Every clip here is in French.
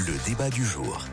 Le débat du jour.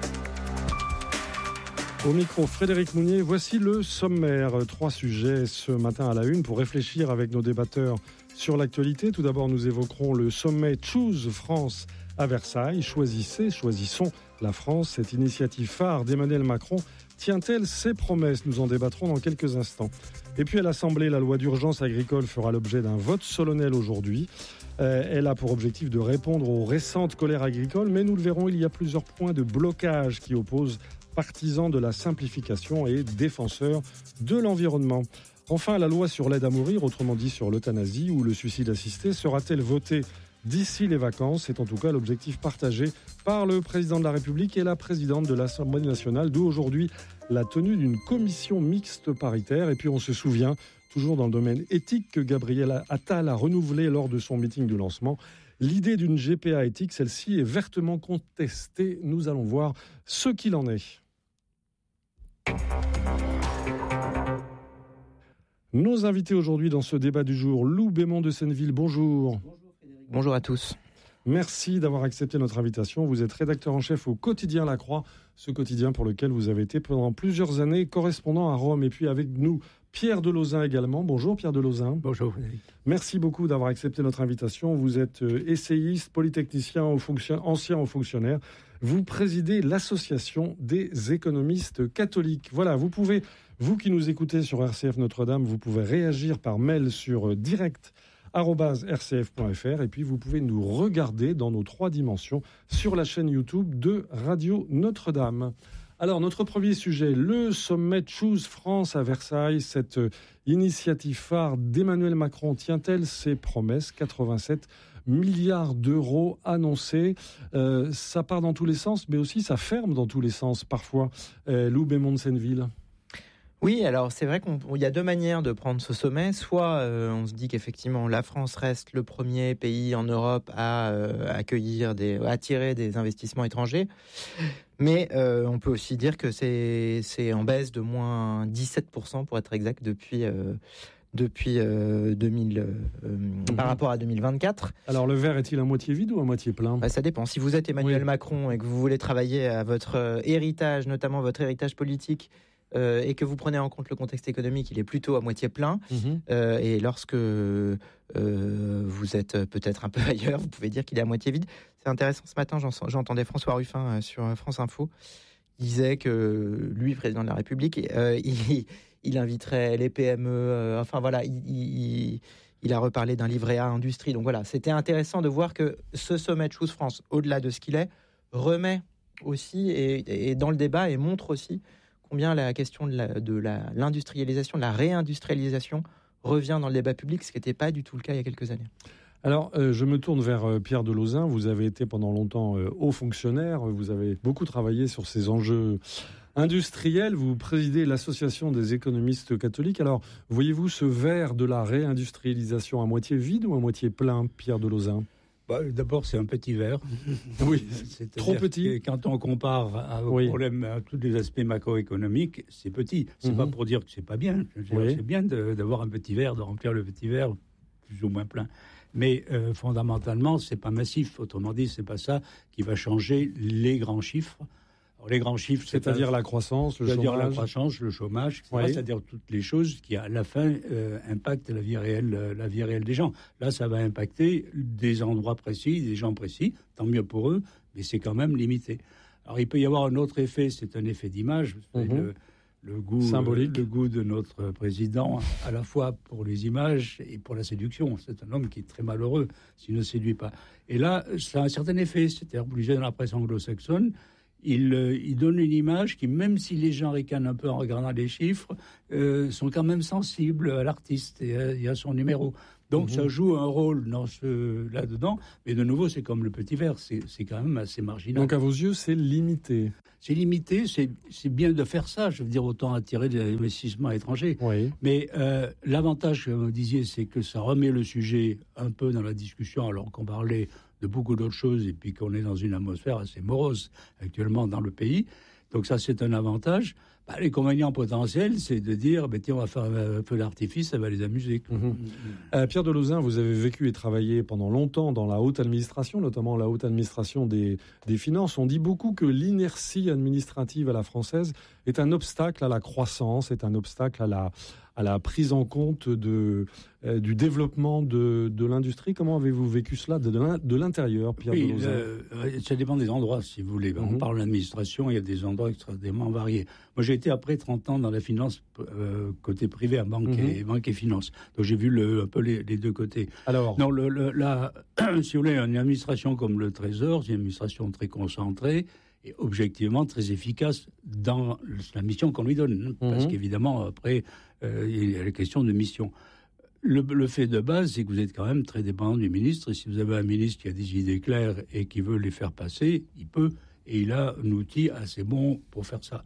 Au micro, Frédéric Mounier, voici le sommaire. 3 sujets ce matin à la une pour réfléchir avec nos débatteurs sur l'actualité. Tout d'abord, nous évoquerons le sommet Choose France à Versailles. Choisissons la France. Cette initiative phare d'Emmanuel Macron tient-elle ses promesses? Nous en débattrons dans quelques instants. Et puis à l'Assemblée, la loi d'urgence agricole fera l'objet d'un vote solennel aujourd'hui. Elle a pour objectif de répondre aux récentes colères agricoles, mais nous le verrons, il y a plusieurs points de blocage qui opposent partisans de la simplification et défenseurs de l'environnement. Enfin, la loi sur l'aide à mourir, autrement dit sur l'euthanasie ou le suicide assisté, sera-t-elle votée d'ici les vacances? C'est en tout cas l'objectif partagé par le président de la République et la présidente de l'Assemblée nationale, d'où aujourd'hui la tenue d'une commission mixte paritaire. Et puis on se souvient, toujours dans le domaine éthique, que Gabriel Attal a renouvelé lors de son meeting de lancement l'idée d'une GPA éthique. Celle-ci est vertement contestée. Nous allons voir ce qu'il en est. Nos invités aujourd'hui dans ce débat du jour, Lou Bémond de Senneville, bonjour. Bonjour Frédéric. Bonjour à tous. Merci d'avoir accepté notre invitation. Vous êtes rédacteur en chef au quotidien La Croix, ce quotidien pour lequel vous avez été pendant plusieurs années correspondant à Rome. Et puis avec nous, Pierre Delauzin également. Bonjour Pierre Delauzin. Bonjour Frédéric. Merci beaucoup d'avoir accepté notre invitation. Vous êtes essayiste, polytechnicien, ancien haut fonctionnaire. Vous présidez l'association des économistes catholiques. Voilà, vous pouvez, vous qui nous écoutez sur RCF Notre-Dame, vous pouvez réagir par mail sur direct@rcf.fr et puis vous pouvez nous regarder dans nos 3 dimensions sur la chaîne YouTube de Radio Notre-Dame. Alors, notre premier sujet, le sommet Choose France à Versailles. Cette initiative phare d'Emmanuel Macron tient-elle ses promesses? 87 milliards d'euros annoncés. Ça part dans tous les sens, mais aussi ça ferme dans tous les sens parfois. Lou Bémond de Senneville. Oui, alors c'est vrai qu'il y a 2 manières de prendre ce sommet. Soit on se dit qu'effectivement la France reste le premier pays en Europe à attirer des investissements étrangers. Mais on peut aussi dire que c'est en baisse de moins 17% pour être exact depuis 2000 par rapport à 2024. Alors le verre est-il à moitié vide ou à moitié plein? Ça dépend. Si vous êtes Emmanuel Macron et que vous voulez travailler à votre héritage, notamment votre héritage politique, et que vous prenez en compte le contexte économique, il est plutôt à moitié plein. Et lorsque vous êtes peut-être un peu ailleurs, vous pouvez dire qu'il est à moitié vide. C'est intéressant, ce matin, j'entendais François Ruffin sur France Info. Il disait que lui, président de la République, il inviterait les PME. Enfin voilà, il a reparlé d'un livret A industrie. Donc voilà, c'était intéressant de voir que ce sommet de Choose France, au-delà de ce qu'il est, remet aussi et dans le débat et montre aussi combien la question de l'industrialisation, de la réindustrialisation revient dans le débat public, ce qui n'était pas du tout le cas il y a quelques années. Alors, je me tourne vers Pierre Delauzin. Vous avez été pendant longtemps haut fonctionnaire. Vous avez beaucoup travaillé sur ces enjeux industriels. Vous présidez l'association des économistes catholiques. Alors, voyez-vous ce verre de la réindustrialisation à moitié vide ou à moitié plein, Pierre Delauzin? D'abord, c'est un petit verre. Oui, trop petit. Quand on compare au problème, à tous les aspects macroéconomiques, c'est petit. C'est pas pour dire que c'est pas bien. C'est bien d'avoir un petit verre, de remplir le petit verre plus ou moins plein. Mais fondamentalement, c'est pas massif. Autrement dit, c'est pas ça qui va changer les grands chiffres. Alors, les grands chiffres, c'est-à-dire la croissance, le chômage, etc. C'est-à-dire toutes les choses qui, à la fin, impactent la vie réelle des gens. Là, ça va impacter des endroits précis, des gens précis, tant mieux pour eux, mais c'est quand même limité. Alors, il peut y avoir un autre effet, c'est un effet d'image, le goût symbolique, le goût de notre président, à la fois pour les images et pour la séduction. C'est un homme qui est très malheureux s'il ne séduit pas. Et là, ça a un certain effet, c'est-à-dire obligé dans la presse anglo-saxonne. Il donne une image qui, même si les gens ricanent un peu en regardant les chiffres, sont quand même sensibles à l'artiste et à son numéro. Donc ça joue un rôle là-dedans, mais de nouveau, c'est comme le petit verre, c'est quand même assez marginal. Donc à vos yeux, c'est limité. C'est limité, c'est bien de faire ça, je veux dire, autant attirer des investissements étrangers. Oui. Mais l'avantage, comme vous disiez, c'est que ça remet le sujet un peu dans la discussion, alors qu'on parlait de beaucoup d'autres choses, et puis qu'on est dans une atmosphère assez morose actuellement dans le pays. Donc ça, c'est un avantage. L'inconvénient potentiel, c'est de dire, tiens, on va faire un feu d'artifice, ça va les amuser. Pierre Delauzin, vous avez vécu et travaillé pendant longtemps dans la haute administration, notamment la haute administration des finances. On dit beaucoup que l'inertie administrative à la française est un obstacle à la croissance, est un obstacle à la prise en compte du développement de l'industrie. Comment avez-vous vécu cela de l'intérieur, Pierre Delauzin ? Ça dépend des endroits, si vous voulez. On parle d'administration, il y a des endroits extrêmement variés. Moi, j'ai été après 30 ans dans la finance, côté privé, à banque et finance. Donc, j'ai vu un peu les deux côtés. Alors, non, si vous voulez, une administration comme le Trésor, c'est une administration très concentrée et objectivement très efficace dans la mission qu'on lui donne. Parce qu'évidemment, après, il y a la question de mission. Le fait de base, c'est que vous êtes quand même très dépendant du ministre. Et si vous avez un ministre qui a des idées claires et qui veut les faire passer, il peut. Et il a un outil assez bon pour faire ça.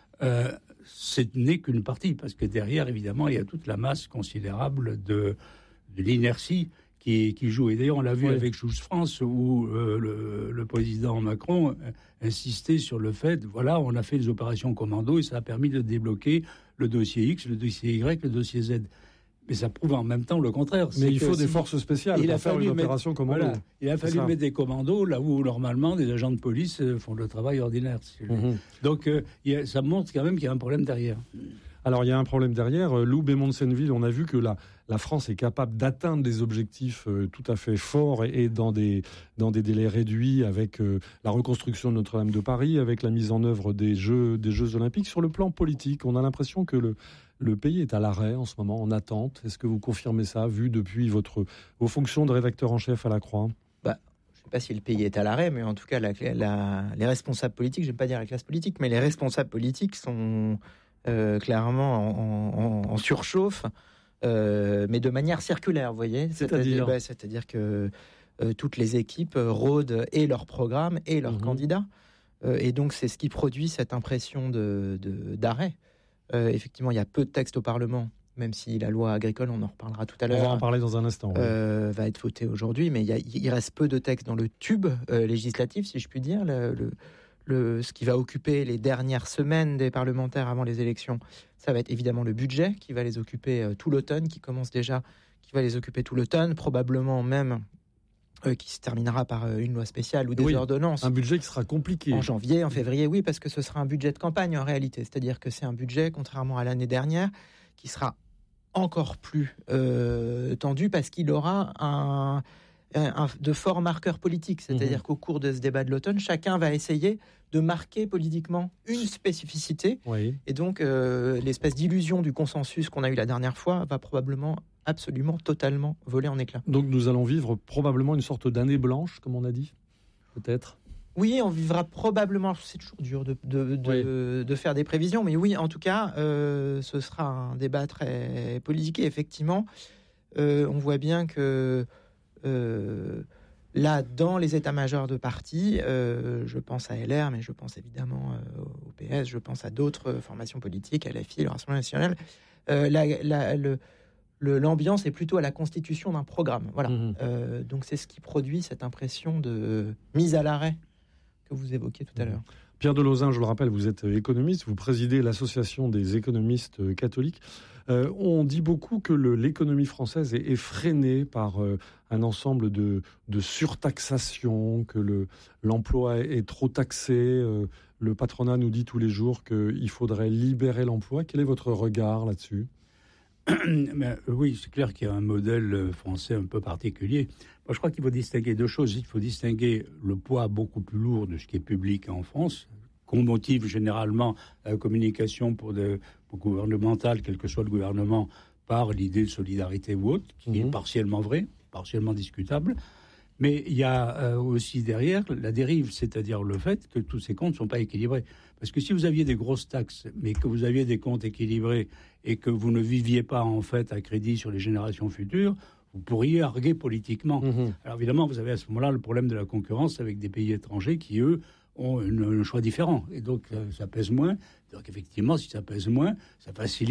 Ce n'est qu'une partie, parce que derrière, évidemment, il y a toute la masse considérable de l'inertie qui joue. Et d'ailleurs, on l'a vu avec Choose France, où le président Macron insistait sur le fait, voilà, on a fait des opérations commando et ça a permis de débloquer le dossier X, le dossier Y, le dossier Z. Mais ça prouve en même temps le contraire. Mais il faut des forces spéciales pour faire une opération commando. Voilà, il a fallu mettre des commandos là où, normalement, des agents de police font le travail ordinaire. Donc, ça montre quand même qu'il y a un problème derrière. Alors, il y a un problème derrière. Lou Bémont-de-Senneville, on a vu que la France est capable d'atteindre des objectifs tout à fait forts et dans des délais réduits, avec la reconstruction de Notre-Dame de Paris, avec la mise en œuvre des Jeux Olympiques. Sur le plan politique, on a l'impression que le pays est à l'arrêt en ce moment, en attente. Est-ce que vous confirmez ça, vu depuis vos fonctions de rédacteur en chef à La Croix ? Je ne sais pas si le pays est à l'arrêt, mais en tout cas, les responsables politiques, je ne vais pas dire la classe politique, mais les responsables politiques sont clairement en surchauffe, mais de manière circulaire, vous voyez. C'est-à-dire que toutes les équipes rôdent et leur programme et leurs candidats. Et donc, c'est ce qui produit cette impression d'arrêt. Effectivement, il y a peu de textes au Parlement, même si la loi agricole, on en reparlera tout à l'heure. On va en parler dans un instant. Va être votée aujourd'hui, mais il reste peu de textes dans le tube législatif, si je puis dire. Ce qui va occuper les dernières semaines des parlementaires avant les élections, ça va être évidemment le budget qui va les occuper tout l'automne, qui va les occuper tout l'automne, probablement même qui se terminera par une loi spéciale ou des ordonnances. Un budget qui sera compliqué. En janvier, en février, oui, parce que ce sera un budget de campagne en réalité. C'est-à-dire que c'est un budget, contrairement à l'année dernière, qui sera encore plus tendu parce qu'il aura de forts marqueurs politiques. C'est-à-dire qu'au cours de ce débat de l'automne, chacun va essayer de marquer politiquement une spécificité. Oui. Et donc, l'espèce d'illusion du consensus qu'on a eu la dernière fois va probablement absolument, totalement voler en éclats. Donc nous allons vivre probablement une sorte d'année blanche, comme on a dit, peut-être. Oui, on vivra probablement, c'est toujours dur de faire des prévisions, mais oui, en tout cas, ce sera un débat très politique. Et effectivement, on voit bien que là, dans les états-majors de partis, je pense à LR, mais je pense évidemment au PS, je pense à d'autres formations politiques, à LFI, le Rassemblement national, l'ambiance est plutôt à la constitution d'un programme. Voilà. Donc c'est ce qui produit cette impression de mise à l'arrêt que vous évoquiez tout à l'heure. Pierre Delauzin, je le rappelle, vous êtes économiste, vous présidez l'association des économistes catholiques. On dit beaucoup que l'économie française est freinée par un ensemble de surtaxation, que l'emploi est trop taxé. Le patronat nous dit tous les jours qu'il faudrait libérer l'emploi. Quel est votre regard là-dessus ? Oui, c'est clair qu'il y a un modèle français un peu particulier. Moi, je crois qu'il faut distinguer deux choses. Il faut distinguer le poids beaucoup plus lourd de ce qui est public en France, qu'on motive généralement la communication pour gouvernementale, quel que soit le gouvernement, par l'idée de solidarité ou autre, qui est partiellement vraie, partiellement discutable. Mais il y a aussi derrière la dérive, c'est-à-dire le fait que tous ces comptes ne sont pas équilibrés. Parce que si vous aviez des grosses taxes, mais que vous aviez des comptes équilibrés et que vous ne viviez pas en fait à crédit sur les générations futures, vous pourriez arguer politiquement. Alors évidemment, vous avez à ce moment-là le problème de la concurrence avec des pays étrangers qui, eux, ont un choix différent. Et donc, ça pèse moins. Donc effectivement, si ça pèse moins, ça facilite